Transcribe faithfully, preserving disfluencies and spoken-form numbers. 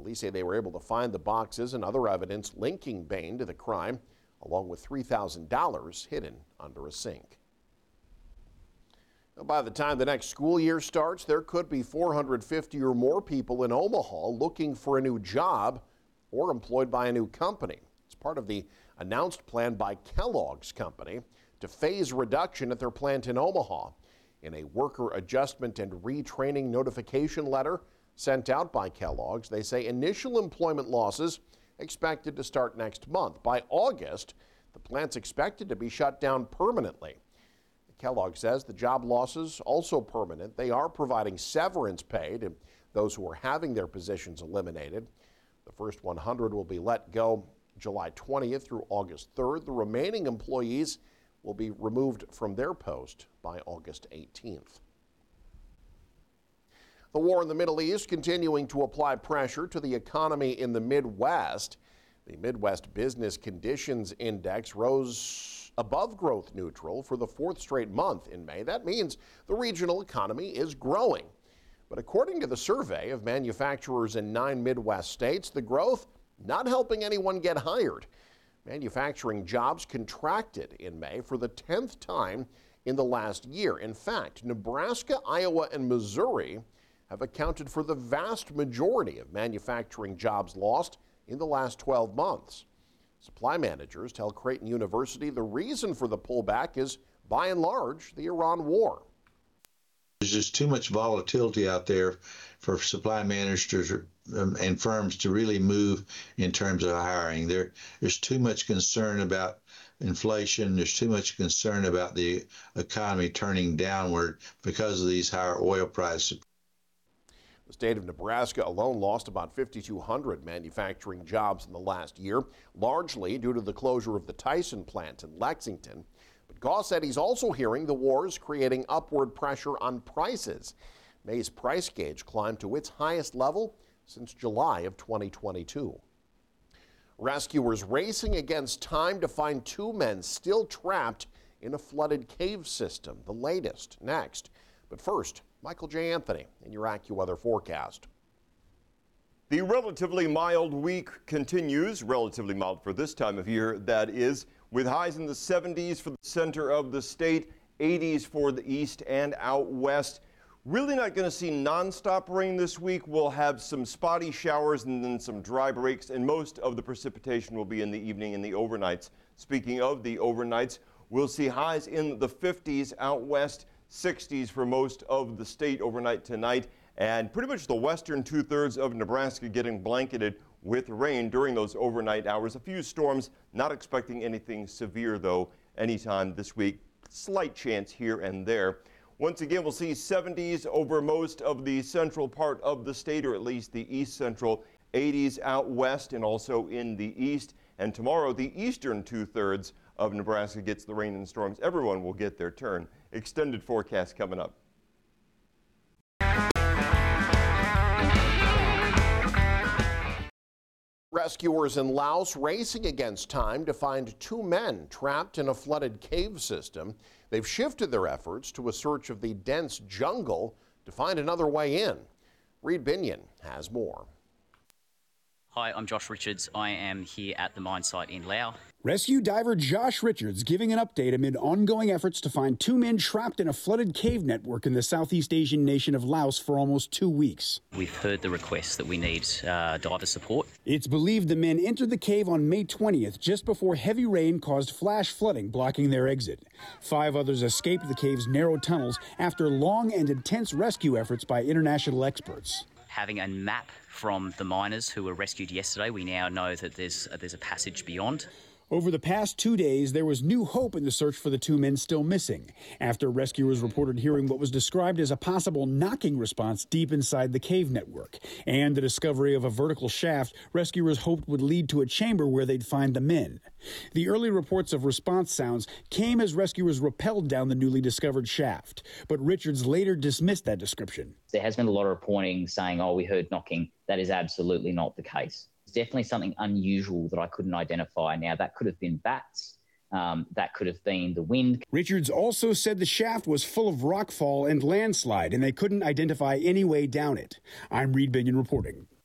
Police say they were able to find the boxes and other evidence linking Bain to the crime, along with three thousand dollars hidden under a sink. By the time the next school year starts, there could be four hundred fifty or more people in Omaha looking for a new job or employed by a new company. It's part of the announced plan by Kellogg's company to phase reduction at their plant in Omaha. In a worker adjustment and retraining notification letter sent out by Kellogg's, they say initial employment losses expected to start next month. By August, the plant's expected to be shut down permanently. Kellogg says the job losses also permanent. They are providing severance pay to those who are having their positions eliminated. The first one hundred will be let go July twentieth through August third. The remaining employees will be removed from their post by August eighteenth. The war in the Middle East continuing to apply pressure to the economy in the Midwest. The Midwest Business Conditions Index rose above growth neutral for the fourth straight month in May. That means the regional economy is growing. But according to the survey of manufacturers in nine Midwest states, the growth not helping anyone get hired. Manufacturing jobs contracted in May for the tenth time in the last year. In fact, Nebraska, Iowa, and Missouri have accounted for the vast majority of manufacturing jobs lost in the last twelve months. Supply managers tell Creighton University the reason for the pullback is, by and large, the Iran war. There's just too much volatility out there for supply managers and firms to really move in terms of hiring. There, there's too much concern about inflation. There's too much concern about the economy turning downward because of these higher oil prices. The state of Nebraska alone lost about fifty-two hundred manufacturing jobs in the last year, largely due to the closure of the Tyson plant in Lexington. But Goss said he's also hearing the war is creating upward pressure on prices. May's price gauge climbed to its highest level since July of twenty twenty-two. Rescuers racing against time to find two men still trapped in a flooded cave system. The latest next. But first, Michael J. Anthony in your AccuWeather forecast. The relatively mild week continues, relatively mild for this time of year, that is, with highs in the seventies for the center of the state, eighties for the east and out west. Really not going to see nonstop rain this week. We'll have some spotty showers and then some dry breaks, and most of the precipitation will be in the evening and the overnights. Speaking of the overnights, we'll see highs in the fifties out west, sixties for most of the state overnight tonight, and pretty much the western two-thirds of Nebraska getting blanketed with rain during those overnight hours. A few storms, not expecting anything severe, though, anytime this week. Slight chance here and there. Once again, we'll see seventies over most of the central part of the state, or at least the east central, eighties out west and also in the east. And tomorrow, the eastern two-thirds of Nebraska gets the rain and storms. Everyone will get their turn. Extended forecast coming up. Rescuers in Laos racing against time to find two men trapped in a flooded cave system. They've shifted their efforts to a search of the dense jungle to find another way in. Reed Binion has more. Hi, I'm Josh Richards. I am here at the mine site in Laos. Rescue diver Josh Richards giving an update amid ongoing efforts to find two men trapped in a flooded cave network in the Southeast Asian nation of Laos for almost two weeks. We've heard the request that we need uh, diver support. It's believed the men entered the cave on May twentieth, just before heavy rain caused flash flooding, blocking their exit. Five others escaped the cave's narrow tunnels after long and intense rescue efforts by international experts. Having a map from the miners who were rescued yesterday, we now know that there's, uh, there's a passage beyond. Over the past two days, there was new hope in the search for the two men still missing, after rescuers reported hearing what was described as a possible knocking response deep inside the cave network, and the discovery of a vertical shaft rescuers hoped would lead to a chamber where they'd find the men. The early reports of response sounds came as rescuers rappelled down the newly discovered shaft, but Richards later dismissed that description. There has been a lot of reporting saying, oh, we heard knocking. That is absolutely not the case. It's definitely something unusual that I couldn't identify. Now, that could have been bats. Um, that could have been the wind. Richards also said the shaft was full of rockfall and landslide, and they couldn't identify any way down it. I'm Reed Binion reporting.